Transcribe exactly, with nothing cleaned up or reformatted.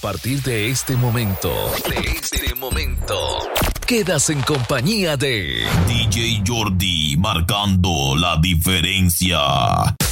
partir de este momento, de este momento, quedas en compañía de D J Jordi, marcando la diferencia.